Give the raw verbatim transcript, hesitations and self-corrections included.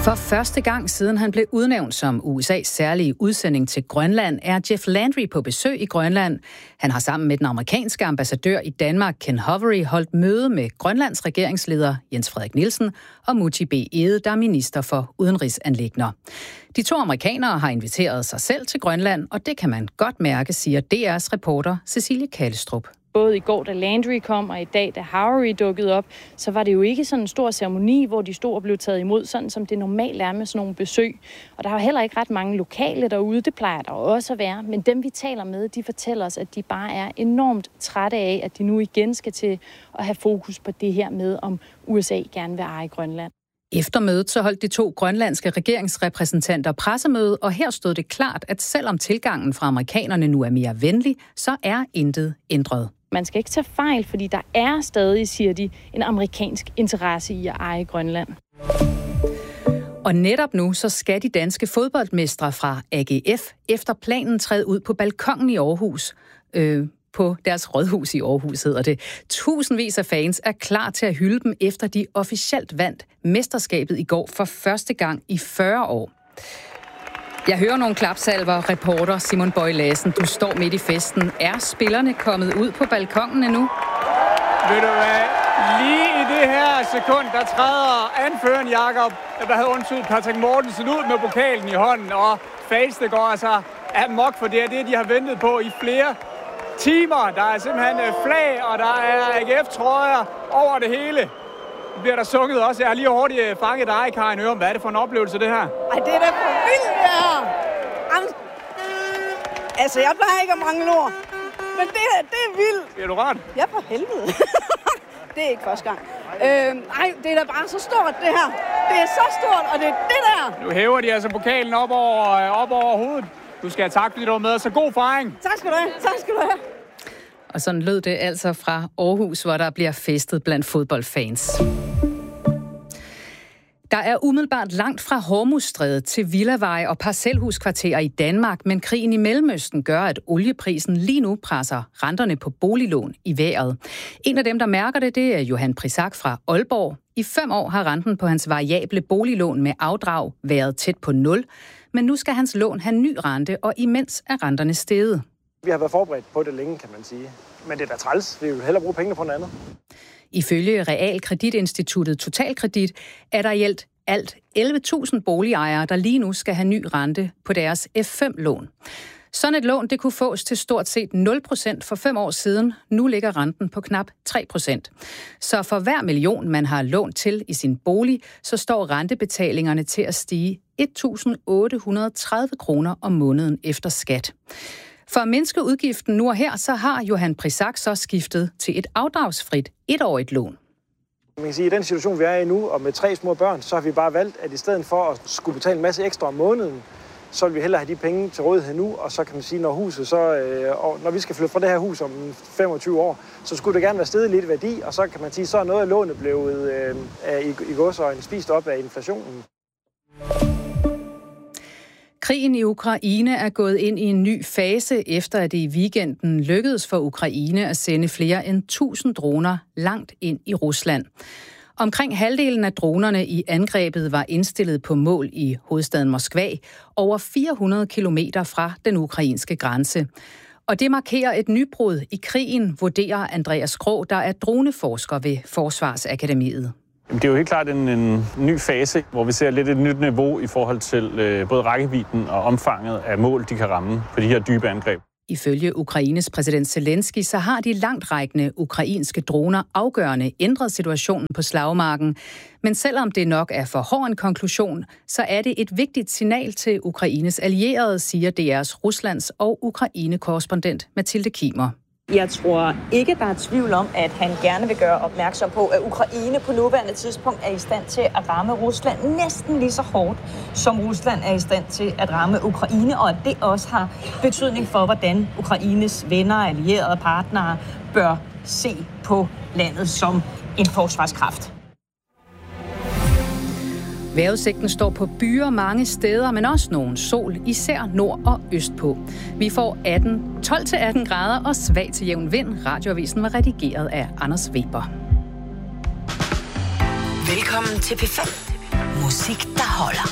For første gang siden han blev udnævnt som U S A's særlige udsending til Grønland, er Jeff Landry på besøg i Grønland. Han har sammen med den amerikanske ambassadør i Danmark, Ken Hovery, holdt møde med Grønlands regeringsleder Jens Frederik Nielsen og Múte B. Egede, der er minister for udenrigsanliggender. De to amerikanere har inviteret sig selv til Grønland, og det kan man godt mærke, siger D R's reporter Cecilie Kallestrup. Både i går, da Landry kom, og i dag, da Howery dukkede op, så var det jo ikke sådan en stor ceremoni, hvor de stod og blev taget imod, sådan som det normalt er med sådan nogle besøg. Og der er jo heller ikke ret mange lokale derude, det plejer der også at være. Men dem, vi taler med, de fortæller os, at de bare er enormt trætte af, at de nu igen skal til at have fokus på det her med, om U S A gerne vil eje Grønland. Efter mødet så holdt de to grønlandske regeringsrepræsentanter pressemøde, og her stod det klart, at selvom tilgangen fra amerikanerne nu er mere venlig, så er intet ændret. Man skal ikke tage fejl, fordi der er stadig, siger de, en amerikansk interesse i at eje Grønland. Og netop nu så skal de danske fodboldmestre fra A G F efter planen træde ud på balkongen i Aarhus. Øh, på deres rådhus i Aarhus hedder det. Tusindvis af fans er klar til at hylde dem, efter de officielt vandt mesterskabet i går for første gang i fyrre år. Jeg hører nogle klapsalver. Reporter Simon Bøje Lassen, du står midt i festen. Er spillerne kommet ud på balkongen endnu? Ved du hvad? Lige i det her sekund, der træder anføreren Jakob, hvad havde undtydet Patrick Mortensen ud med pokalen i hånden, og fansene går altså amok, for det er det, de har ventet på i flere timer. Der er simpelthen flag, og der er A G F-trøjer over det hele. Det bliver der sunget også. Jeg har lige hurtigt fanget dig, Karin Ørum. Hvad er det for en oplevelse, det her? Ej, det er da for vildt, det her. Altså, jeg plejer ikke at mangle ord. Men det her, det er vildt. Er du ret? Ja, for helvede. Det er ikke første gang. Øh, ej, det er da bare så stort, det her. Det er så stort, og det er det der. Nu hæver de altså pokalen op over, op over hovedet. Du skal have tak, fordi du var med. Så god fejring. Tak skal du have. Tak skal du have. Og sådan lød det altså fra Aarhus, hvor der bliver festet blandt fodboldfans. Der er umiddelbart langt fra Hormuzstrædet til villaveje og parcelhuskvarterer i Danmark, men krigen i Mellemøsten gør, at olieprisen lige nu presser renterne på boliglån i vejret. En af dem, der mærker det, det er Johan Prisak fra Aalborg. I fem år har renten på hans variable boliglån med afdrag været tæt på nul, men nu skal hans lån have ny rente, og imens er renterne steget. Vi har været forberedt på det længe, kan man sige. Men det er da træls. Vi vil hellere bruge pengene på noget andet. Ifølge realkreditinstituttet Totalkredit er der i alt alt elleve tusind boligejere, der lige nu skal have ny rente på deres F fem lån. Sådan et lån det kunne fås til stort set nul procent for fem år siden. Nu ligger renten på knap tre procent. Så for hver million, man har lånt til i sin bolig, så står rentebetalingerne til at stige et tusind otte hundrede og tredive kroner om måneden efter skat. For at mindske udgiften nu og her, så har Johan Prisak så skiftet til et afdragsfrit etårigt lån. Man kan sige, at i den situation, vi er i nu, og med tre små børn, så har vi bare valgt, at i stedet for at skulle betale en masse ekstra om måneden, så vil vi hellere have de penge til rådighed nu, og så kan man sige, når huset så, øh, og når vi skal flytte fra det her hus om femogtyve år, så skulle det gerne være steget lidt værdi, og så kan man sige, så er noget af lånet blevet øh, i, i godsøjne spist op af inflationen. Krigen i Ukraine er gået ind i en ny fase, efter at det i weekenden lykkedes for Ukraine at sende flere end tusind droner langt ind i Rusland. Omkring halvdelen af dronerne i angrebet var indstillet på mål i hovedstaden Moskva, over fire hundrede kilometer fra den ukrainske grænse. Og det markerer et nybrud i krigen, vurderer Andreas Krog, der er droneforsker ved Forsvarsakademiet. Det er jo helt klart en, en ny fase, hvor vi ser lidt et nyt niveau i forhold til øh, både rækkevidden og omfanget af mål, de kan ramme på de her dybe angreb. Ifølge Ukraines præsident Zelensky, så har de langtrækkende ukrainske droner afgørende ændret situationen på slagmarken. Men selvom det nok er for hård en konklusion, så er det et vigtigt signal til Ukraines allierede, siger D R's Ruslands og Ukraine-korrespondent Mathilde Kimer. Jeg tror ikke, der er tvivl om, at han gerne vil gøre opmærksom på, at Ukraine på nuværende tidspunkt er i stand til at ramme Rusland næsten lige så hårdt, som Rusland er i stand til at ramme Ukraine, og at det også har betydning for, hvordan Ukraines venner, allierede og partnere bør se på landet som en forsvarskraft. Vejrudsigten står på byer mange steder, men også nogle sol, især nord og østpå. Vi får tolv til atten grader og svag til jævn vind. Radioavisen var redigeret af Anders Weber. Velkommen til P fem. Musik, der holder.